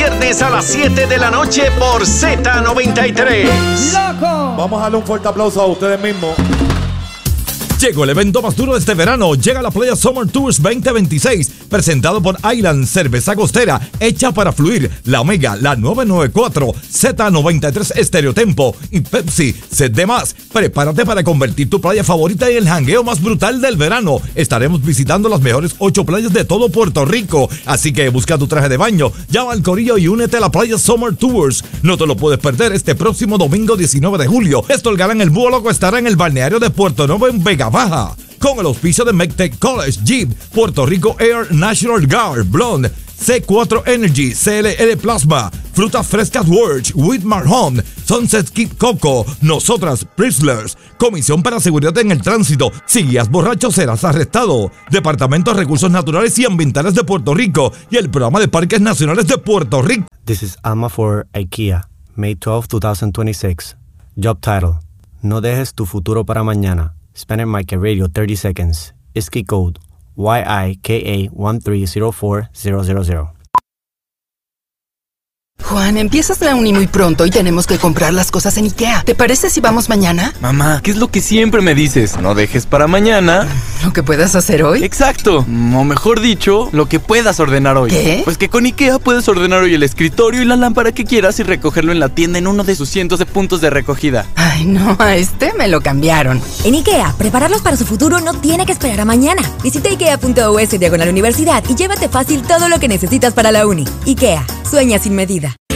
viernes a las 7 de la noche por Z93. ¡Loco! Vamos a darle un fuerte aplauso a ustedes mismos. Llegó el evento más duro de este verano. Llega la Playa Summer Tours 2026, presentado por Island, cerveza costera, hecha para fluir, La Omega, la 994, Z93 Estereotempo y Pepsi, Sed de Más. Prepárate para convertir tu playa favorita en el jangueo más brutal del verano. Estaremos visitando las mejores 8 playas de todo Puerto Rico, así que busca tu traje de baño, llama al corillo y únete a la Playa Summer Tours. No te lo puedes perder este próximo domingo 19 de julio. Esto, el Galán El Búho Loco estará en el balneario de Puerto Nuevo en Vega Baja, con el auspicio de MECTEC College, Jeep, Puerto Rico Air, National Guard, Blonde, C4 Energy, CLL Plasma, Frutas Frescas Worch, Whitmar Home, Sunset Keep Coco, Nosotras, Prisoners, Comisión para Seguridad en el Tránsito. Si guías borracho serás arrestado. Departamento de Recursos Naturales y Ambientales de Puerto Rico y el Programa de Parques Nacionales de Puerto Rico. This is Alma for IKEA, May 12, 2026. Job title: No dejes tu futuro para mañana. Spanish Market Radio 30 seconds. ISKI code YIKA1304000. Juan, empiezas la uni muy pronto y tenemos que comprar las cosas en IKEA. ¿Te parece si vamos mañana? Mamá, ¿qué es lo que siempre me dices? No dejes para mañana ¿Lo que puedas hacer hoy? Exacto, o mejor dicho, lo que puedas ordenar hoy. ¿Qué? Pues que con IKEA puedes ordenar hoy el escritorio y la lámpara que quieras y recogerlo en la tienda en uno de sus cientos de puntos de recogida. Ay, no, a este me lo cambiaron. En IKEA, prepararlos para su futuro no tiene que esperar a mañana. Visita ikea.us/universidad y llévate fácil todo lo que necesitas para la uni. IKEA, sueña sin medida.